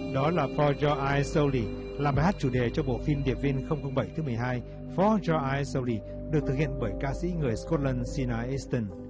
Đó là For Your Eyes Only, là bài hát chủ đề cho bộ phim Điệp viên 007 thứ 12 For Your Eyes Only, được thực hiện bởi ca sĩ người Scotland Sina Easton.